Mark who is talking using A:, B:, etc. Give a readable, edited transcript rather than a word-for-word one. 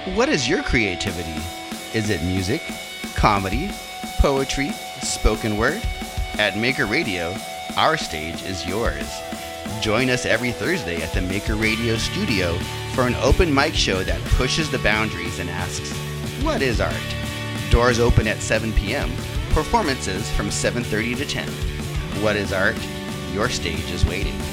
A: What is your creativity? Is it music, comedy, poetry, spoken word? At Maker Radio, our stage is yours. Join us every Thursday at the Maker Radio studio for an open mic show that pushes the boundaries and asks, what is art? Doors open at 7 p.m., performances from 7:30 to 10. What is art? Your stage is waiting.